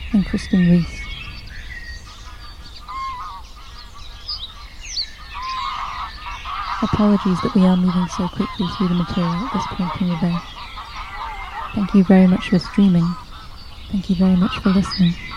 and Kristen Reese. Apologies that we are moving so quickly through the material at this point in the day. Thank you very much for streaming. Thank you very much for listening.